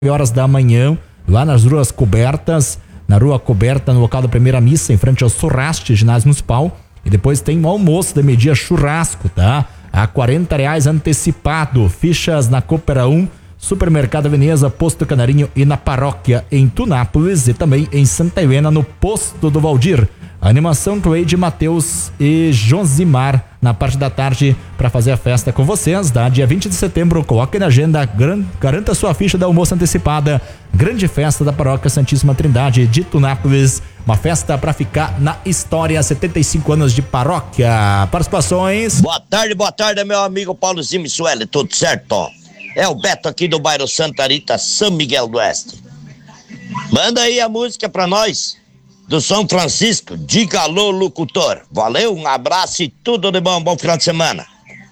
horas da manhã, lá nas ruas cobertas, na rua coberta, no local da primeira missa, em frente ao Surraste, ginásio municipal. E depois tem um almoço de meio-dia, churrasco, tá? A R$40 antecipado. Fichas na Coopera 1, Supermercado Veneza, Posto Canarinho e na Paróquia em Tunápolis e também em Santa Helena, no Posto do Valdir. A animação Cleide, Matheus e Josimar na parte da tarde para fazer a festa com vocês, tá? Dia 20 de setembro, coloque na agenda, garanta sua ficha da almoço antecipada. Grande festa da Paróquia Santíssima Trindade de Tunápolis. Uma festa para ficar na história, 75 anos de paróquia. Participações. Boa tarde, meu amigo Paulo Zimisueli, tudo certo? É o Beto aqui do bairro Santa Rita, São Miguel do Oeste. Manda aí a música pra nós, do São Francisco, diga alô, locutor. Valeu, um abraço e tudo de bom, bom final de semana.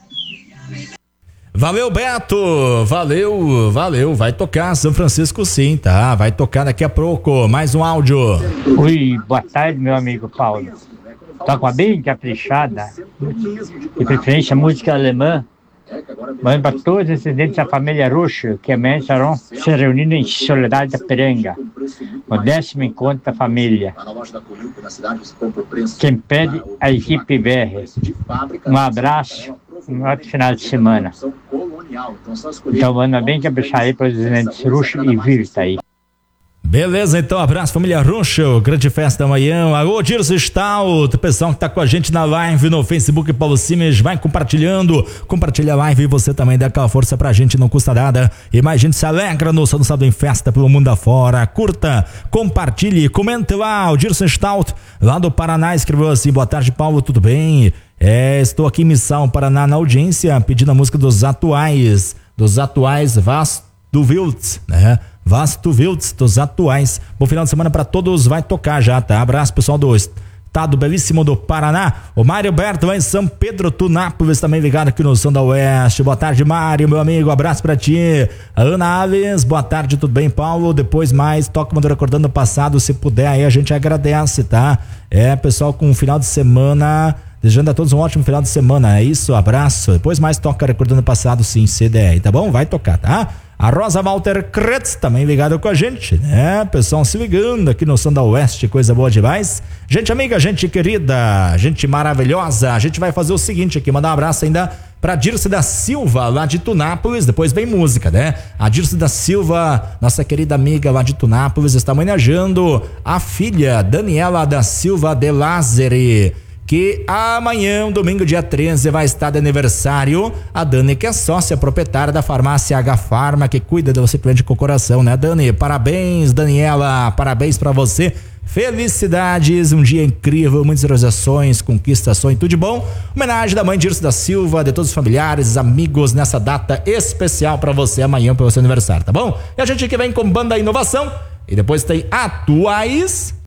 Valeu, Beto, valeu, vai tocar São Francisco sim, tá? Vai tocar daqui a pouco, mais um áudio. Oi, boa tarde, meu amigo Paulo. Toca uma bem caprichada, de preferência música alemã. Manda para todos os descendentes da família Rocha, que amanhã estarão se reunindo em Soledade da Piranga, o 10º encontro da família. Quem pede, a equipe BR. Um abraço, um ótimo final de semana. Então manda bem caprichar aí para os descendentes Rocha e Virta aí. Beleza, então, abraço família Rocha, grande festa amanhã. Alô, Dirce Stout, pessoal que tá com a gente na live no Facebook, Paulo Simes, vai compartilha a live e você também dá aquela força pra gente, não custa nada. E mais gente se alegra no São Sábado em Festa pelo mundo afora. Curta, compartilhe, comente lá. O Dirce Stout, lá do Paraná, escreveu assim: boa tarde, Paulo, tudo bem? Estou aqui em Missão, Paraná, na audiência, pedindo a música dos atuais Vasto Wilds, né? Vasto Wilds, dos atuais. Bom final de semana para todos, vai tocar já, tá? Abraço, pessoal do estado belíssimo do Paraná. O Mário Berto vai em São Pedro, Tunápolis, também ligado aqui no Som da Oeste. Boa tarde, Mário, meu amigo, abraço pra ti. A Ana Alves, boa tarde, tudo bem, Paulo? Depois mais, toca o recordando o passado, se puder aí a gente agradece, tá? Pessoal, com um final de semana, desejando a todos um ótimo final de semana, é isso, abraço. Depois mais toca recordando o passado, sim, CDR, tá bom? Vai tocar, tá? A Rosa Walter Kretz também ligada com a gente, né? Pessoal se ligando aqui no Som da Oeste, coisa boa demais. Gente amiga, gente querida, gente maravilhosa. A gente vai fazer o seguinte aqui, mandar um abraço ainda pra Dirce da Silva, lá de Tunápolis. Depois vem música, né? A Dirce da Silva, nossa querida amiga lá de Tunápolis, está homenageando a filha Daniela da Silva de Lázari, que amanhã, domingo, dia 13, vai estar de aniversário. A Dani, que é sócia proprietária da farmácia H Farma, que cuida de você cliente com o coração, né, Dani? Parabéns, Daniela, parabéns pra você. Felicidades, um dia incrível, muitas realizações, conquistações, tudo de bom. Homenagem da mãe Dirce da Silva, de todos os familiares, amigos, nessa data especial pra você amanhã, pelo seu aniversário, tá bom? E a gente que vem com Banda Inovação, e depois tem Atuais